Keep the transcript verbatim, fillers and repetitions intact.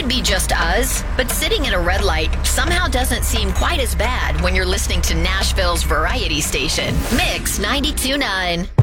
be just us, but sitting at a red light somehow doesn't seem quite as bad when you're listening to Nashville's variety station, Mix ninety-two point nine.